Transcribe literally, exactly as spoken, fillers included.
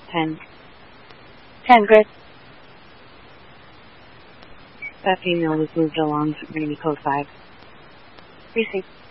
Ten. Ten, Chris. That female was moved along, so we're going to be code five. Received.